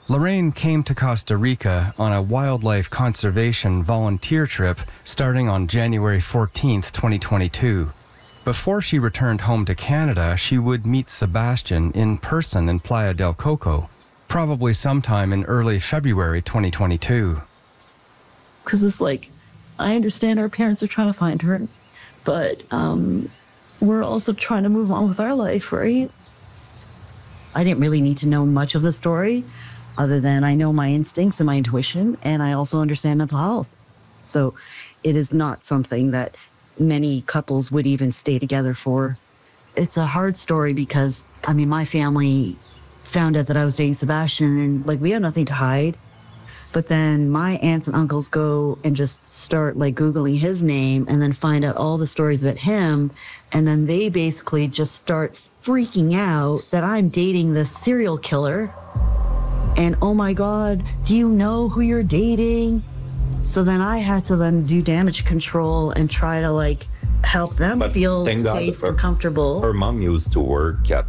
Lorraine came to Costa Rica on a wildlife conservation volunteer trip starting on January 14th, 2022. Before she returned home to Canada, she would meet Sebastian in person in Playa del Coco, probably sometime in early February 2022. Because it's like, I understand our parents are trying to find her, but we're also trying to move on with our life, right? I didn't really need to know much of the story, other than I know my instincts and my intuition, and I also understand mental health. So it is not something that many couples would even stay together for. It's a hard story because, I mean, my family found out that I was dating Sebastian, and like, we had nothing to hide. But then my aunts and uncles go and just start like Googling his name and then find out all the stories about him. And then they basically just start freaking out that I'm dating this serial killer. And oh my God, do you know who you're dating? So then I had to then do damage control and try to like help them feel safe and comfortable. Her mom used to work at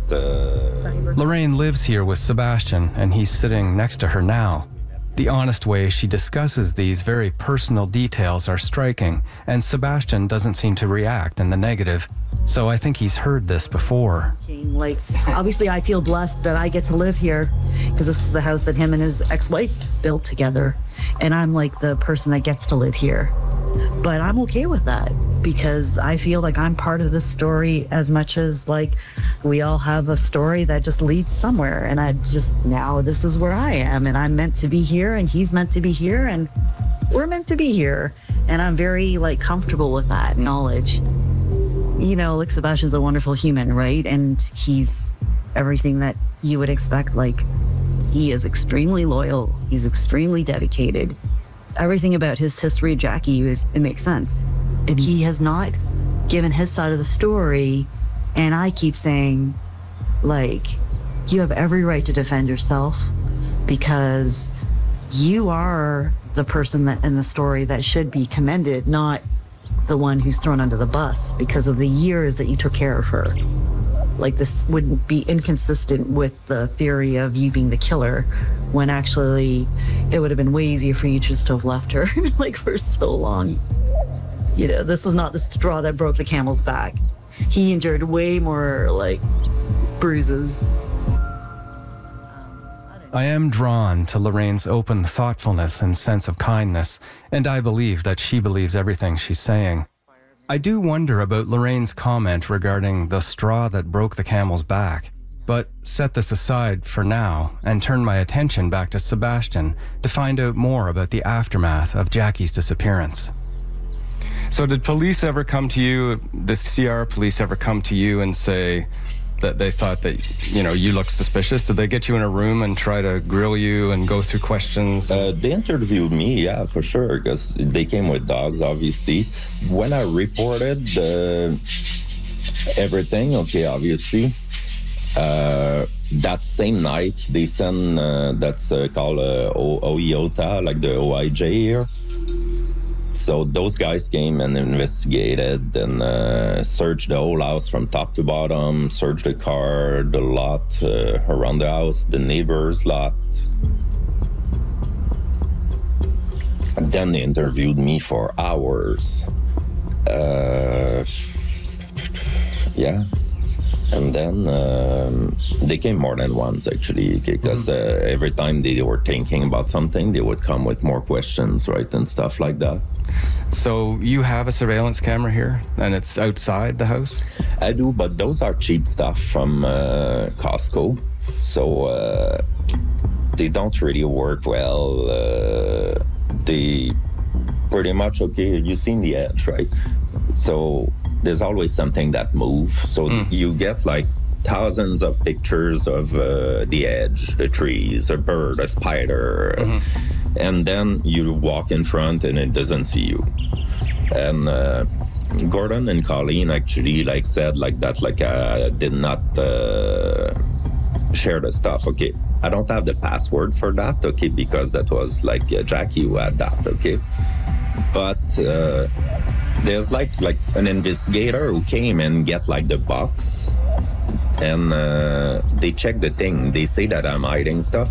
Lorraine lives here with Sebastian, and he's sitting next to her now. The honest way she discusses these very personal details are striking, and Sebastian doesn't seem to react in the negative, so I think he's heard this before. Like, obviously I feel blessed that I get to live here because this is the house that him and his ex-wife built together, and I'm like the person that gets to live here. But I'm okay with that because I feel like I'm part of this story as much as like we all have a story that just leads somewhere. And now this is where I am, and I'm meant to be here, and he's meant to be here, and we're meant to be here. And I'm very like comfortable with that knowledge. You know, like Sebastian's a wonderful human, right? And he's everything that you would expect. Like, he is extremely loyal. He's extremely dedicated. Everything about his history of Jackie it makes sense. And he has not given his side of the story. And I keep saying, like, you have every right to defend yourself because you are the person that in the story that should be commended, not the one who's thrown under the bus because of the years that you took care of her. Like, this wouldn't be inconsistent with the theory of you being the killer when actually it would have been way easier for you just to have left her like for so long. You know, this was not the straw that broke the camel's back. He endured way more like bruises. I am drawn to Lorraine's open thoughtfulness and sense of kindness, and I believe that she believes everything she's saying. I do wonder about Lorraine's comment regarding the straw that broke the camel's back, but set this aside for now and turn my attention back to Sebastian to find out more about the aftermath of Jackie's disappearance. So did police ever come to you, the CR police ever come to you and say that they thought that, you know, you looked suspicious? Did they get you in a room and try to grill you and go through questions? They interviewed me, yeah, for sure, because they came with dogs, obviously. When I reported everything, okay, obviously, that same night, they sent, that's called OIOTA, like the OIJ here. So those guys came and investigated and searched the whole house from top to bottom, searched the car, the lot around the house, the neighbor's lot. And then they interviewed me for hours. Yeah. And then they came more than once, actually, because every time they were thinking about something, they would come with more questions, right, and stuff like that. So you have a surveillance camera here, and it's outside the house? I do, but those are cheap stuff from Costco. So they don't really work well. They pretty much, okay, you've seen the edge, right? So there's always something that moves. So you get like thousands of pictures of the edge, the trees, a bird, a spider. And then you walk in front and it doesn't see you. And Gordon and Colleen actually like said like that, like I did not share the stuff. Okay, I don't have the password for that, okay, because that was like Jackie who had that, okay. But there's like an investigator who came and get like the box, and they check the thing. They say that I'm hiding stuff.